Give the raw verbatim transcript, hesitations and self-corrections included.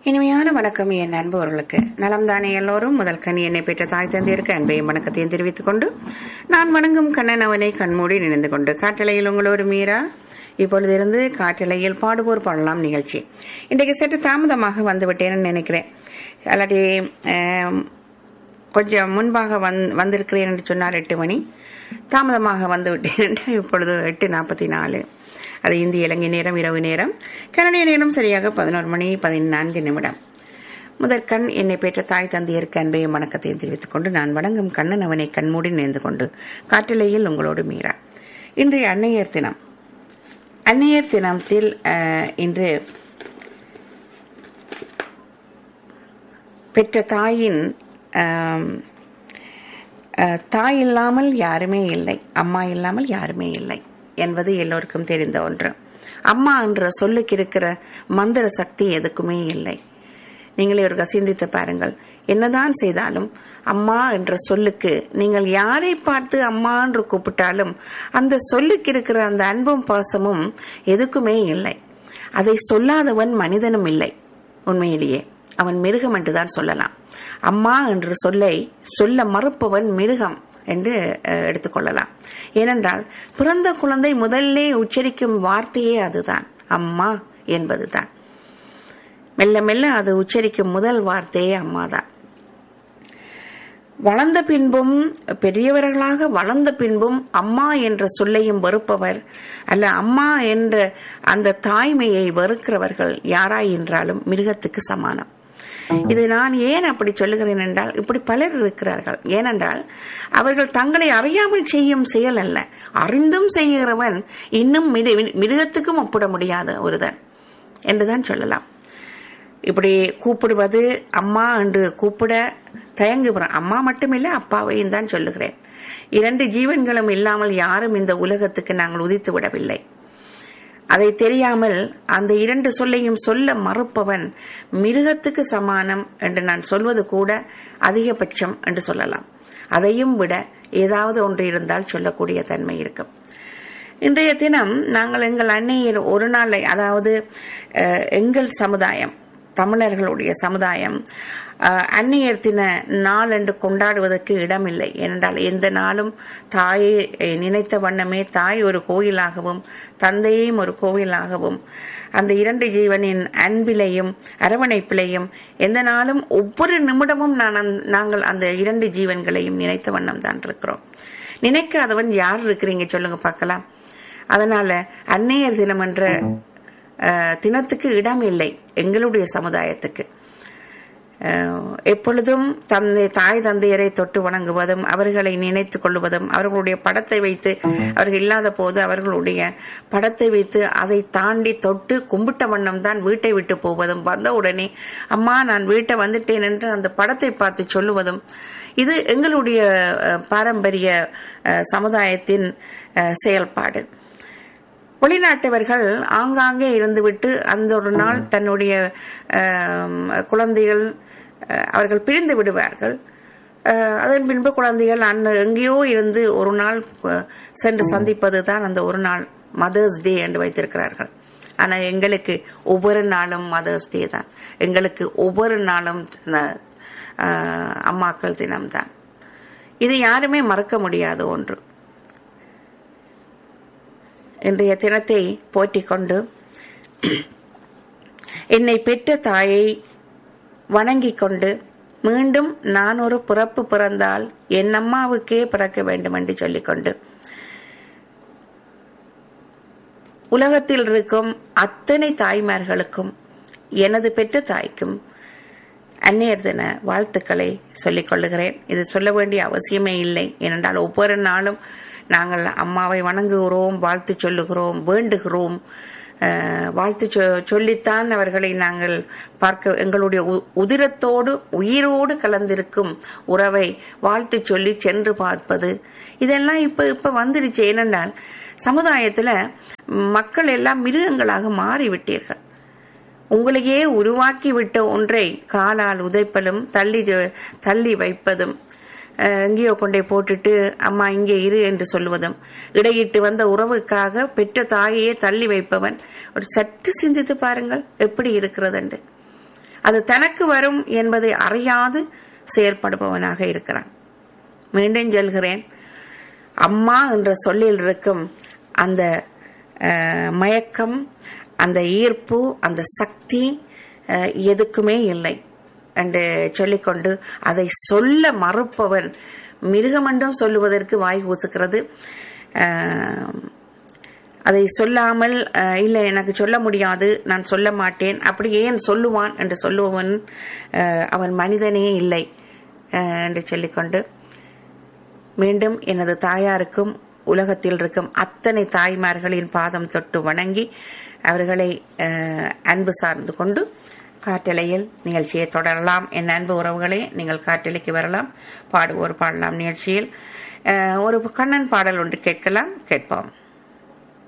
இனிமையான வணக்கம் என் அன்பவர்களுக்கு. நலம்தானே எல்லோரும்? முதல் கனி என்னை பெற்ற தாய் தந்தையருக்கு அன்பையும் வணக்கத்தையும் தெரிவித்துக் கொண்டு நான் வணங்கும் கண்ணன் அவனை கண்மூடி நினைந்து கொண்டு காற்றலையில் உங்களோடு மீரா இப்பொழுது இருந்து காற்றலையில் பாடுவோர் பாடலாம் நிகழ்ச்சி. இன்றைக்கு சற்று தாமதமாக வந்துவிட்டேன்னு நினைக்கிறேன். அல்லாட்டி கொஞ்சம் முன்பாக வந் வந்திருக்கிறேன் என்று சொன்னார். எட்டு மணி தாமதமாக வந்து விட்டேன். இப்பொழுது எட்டு நாற்பத்தி நாலு அது இந்திய இலங்கை நேரம், இரவு நேரம். கனடிய நேரம் சரியாக பதினோரு மணி பதினான்கு நிமிடம். முதற்கண் என்னை பெற்ற தாய் தந்தையருக்கு அன்பையும் வணக்கத்தையும் தெரிவித்துக் கொண்டு நான் வணங்கும் கண்ணன் அவனை கண்மூடி நேர்ந்து கொண்டு காற்றலையில் உங்களோடு மீரா. இன்றைய அன்னையர் தினம். அன்னையர் தினத்தில் இன்று பெற்ற தாயின் தாய் இல்லாமல் யாருமே இல்லை, அம்மா இல்லாமல் யாருமே இல்லை என்பது எல்லோருக்கும் தெரிந்த ஒன்று. அம்மா என்ற சொல்லுக்கு இருக்கிற மந்திர சக்தி எதுக்குமே இல்லை. நீங்களே ஒரு சிந்தித்து பாருங்கள். என்னதான் செய்தாலும் அம்மா என்ற சொல்லுக்கு நீங்கள் யாரை பார்த்து அம்மா என்று கூப்பிட்டாலும் அந்த சொல்லுக்கு இருக்கிற அந்த அன்பும் பாசமும் எதுக்குமே இல்லை. அதை சொல்லாதவன் மனிதனும் இல்லை. உண்மையிலேயே அவன் மிருகம் என்றுதான் சொல்லலாம். அம்மா என்ற சொல்லை சொல்ல மறுப்பவன் மிருகம் என்று எடுத்துக்கொள்ளலாம். ஏனென்றால் பிறந்த குழந்தை முதல்ல உச்சரிக்கும் வார்த்தையே அதுதான், அம்மா என்பதுதான். மெல்ல மெல்ல அது உச்சரிக்கும் முதல் வார்த்தையே அம்மாதான். வளர்ந்த பின்பும் பெரியவர்களாக வளர்ந்த பின்பும் அம்மா என்ற சொல்லையும் வெறுப்பவர் அல்ல, அம்மா என்ற அந்த தாய்மையை வெறுக்கிறவர்கள் யாராயின்றாலும் மிருகத்துக்கு சமானம். இது நான் ஏன் அப்படி சொல்லுகிறேன் என்றால், இப்படி பலர் இருக்கிறார்கள். ஏனென்றால் அவர்கள் தங்களை அறியாமல் செய்யும் செயல் அல்ல, அறிந்தும் செய்கிறவன் இன்னும் மிருகத்துக்கும் ஒப்பிட முடியாத ஒருதன் என்றுதான் சொல்லலாம். இப்படி கூப்பிடுவது அம்மா என்று கூப்பிட தயங்குகிறோம். அம்மா மட்டுமில்லை, அப்பாவையும் தான் சொல்லுகிறேன். இரண்டு ஜீவன்களும் இல்லாமல் யாரும் இந்த உலகத்துக்கு நாங்கள் உதித்து விடவில்லை. அதை தெரியாமல் அந்த இரண்டு சொல்லையும் சொல்ல மறுப்பவன் மிருகத்துக்கு சமானம் என்று நான் சொல்வது கூட அதிகபட்சம் என்று சொல்லலாம். அதையும் விட ஏதாவது ஒன்று இருந்தால் சொல்லக்கூடிய தன்மை இருக்கும். இன்றைய தினம் நாங்கள் எங்கள் அன்னையர் ஒரு நாளை, அதாவது எங்கள் சமுதாயம், தமிழர்களுடைய சமுதாயம் அன்னையர் தின நாள் என்று கொண்டாடுவதற்கு இடமில்லை. ஏனென்றால் எந்த நாளும் தாயை நினைத்த வண்ணமே தாய் ஒரு கோயிலாகவும் தந்தையையும் ஒரு கோவிலாகவும் அந்த இரண்டு ஜீவனின் அன்பிலையும் அரவணைப்பிலையும் எந்த நாளும் ஒவ்வொரு நிமிடமும் நான் நாங்கள் அந்த இரண்டு ஜீவன்களையும் நினைத்த வண்ணம் தான் இருக்கிறோம். நினைக்காதவன் யார் இருக்கிறீங்க சொல்லுங்க பார்க்கலாம். அதனால அன்னையர் தினம் என்ற தினத்துக்கு இடம் இல்லை எங்களுடைய சமுதாயத்துக்கு. எப்பொழுதும் தந்தை தாய் தந்தையரை தொட்டு வணங்குவதும் அவர்களை நினைத்துக் கொள்வதும் அவர்களுடைய படத்தை வைத்து, அவர்கள் இல்லாத போது அவர்களுடைய படத்தை வைத்து அதை தாண்டி தொட்டு கும்பிட்ட வண்ணம் தான் வீட்டை விட்டு போவதும், வந்த உடனே அம்மா நான் வீட்டை வந்துட்டேன் என்று அந்த படத்தை பார்த்து சொல்லுவதும், இது எங்களுடைய பாரம்பரிய சமுதாயத்தின் செயல்பாடு. வெளிநாட்டவர்கள் ஆங்காங்கே இருந்துவிட்டு அந்த ஒரு நாள் தன்னுடைய குழந்தைகள் அவர்கள் பிரிந்து விடுவார்கள். அதன் பின்பு குழந்தைகள் அண்ண எங்கேயோ இருந்து ஒரு நாள் சென்று சந்திப்பது தான் அந்த ஒரு நாள் மதர்ஸ் டே என்று வைத்திருக்கிறார்கள். ஆனால் எங்களுக்கு ஒவ்வொரு நாளும் மதர்ஸ் டே தான். எங்களுக்கு ஒவ்வொரு நாளும் அம்மாக்கள் தினம்தான். இது யாருமே மறக்க முடியாத ஒன்று. இன்றைய தினத்தை போற்றிக் கொண்டு என்னை பெற்ற தாயை வணங்கிக் கொண்டு மீண்டும் நான் ஒரு பிறப்பு பிறந்தால் என் அம்மாவுக்கே பிறக்க வேண்டும் என்று சொல்லிக்கொண்டு உலகத்தில் இருக்கும் அத்தனை தாய்மார்களுக்கும் எனது பெற்ற தாய்க்கும் அன்னையர் தின வாழ்த்துக்களை சொல்லிக் கொள்ளுகிறேன். இது சொல்ல வேண்டிய அவசியமே இல்லை. ஏனென்றால் ஒவ்வொரு நாளும் நாங்கள் அம்மாவை வணங்குகிறோம், வாழ்த்து சொல்லுகிறோம், வேண்டுகிறோம். வாழ்த்து சொல்லித்தான் அவர்களை நாங்கள் பார்க்க, எங்களுடைய உதிரத்தோடு உயிரோடு கலந்திருக்கும் உறவை வாழ்த்து சொல்லி சென்று பார்ப்பது, இதெல்லாம் இப்ப இப்ப வந்துருச்சு. ஏனென்றால் சமுதாயத்துல மக்கள் எல்லாம் மிருகங்களாக மாறிவிட்டீர்கள். உங்களையே உருவாக்கி விட்ட ஒன்றை காலால் உதைப்பதும் தள்ளி தள்ளி வைப்பதும், எங்கேயோ கொண்டே போட்டுட்டு அம்மா இங்கே இரு என்று சொல்லுவதும், இடையிட்டு வந்த உறவுக்காக பெற்ற தாயையே தள்ளி வைப்பவன் ஒரு சற்று சிந்தித்து பாருங்கள் எப்படி இருக்கிறது என்று. அது தனக்கு வரும் என்பதை அறியாது செயற்படுபவனாக இருக்கிறான். மீண்டும் சொல்கிறேன், அம்மா என்ற சொல்லில் இருக்கும் அந்த மயக்கம், அந்த ஈர்ப்பு, அந்த சக்தி எதுக்குமே இல்லை என்று சொல்லிக்கொண்டு அதை சொல்ல மறுப்பவன் மிருகமன்றம் சொல்லுவதற்கு வாய் கூசுகிறது. அதை சொல்லாமல் இல்லை எனக்கு சொல்ல முடியாது, நான் சொல்ல மாட்டேன், அப்படி ஏன் சொல்லுவான் என்று சொல்லுவவன் அவன் மனிதனே இல்லை என்று சொல்லிக்கொண்டு மீண்டும் எனது தாயாருக்கும் உலகத்தில் இருக்கும் அத்தனை தாய்மார்களின் பாதம் தொட்டு வணங்கி அவர்களை அன்பு சார்ந்து கொண்டு காற்றலையில் நிகழ்ச்சியை தொடரலாம். என் அன்பு உறவுகளே, நீங்கள் காற்றலைக்கு வரலாம், பாடுவோர் பாடலாம் நிகழ்ச்சியில் ஒரு கண்ணன் பாடல் ஒன்று கேட்கலாம். கேட்போம்.